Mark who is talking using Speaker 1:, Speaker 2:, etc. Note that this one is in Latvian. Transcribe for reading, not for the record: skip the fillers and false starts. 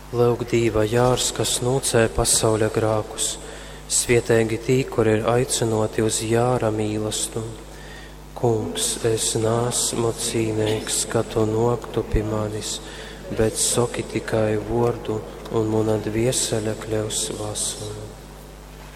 Speaker 1: Lūk, dīva jārs, kas nūcē pasauļa grākus, svietēgi tī, kur ir aicinoti uz jāra mīlestību. Kungs, es nāsmu cīnīgs, ka tu noktu pie manis, bet soki tikai vārdu, un mana dvieseļa kļūs vesela.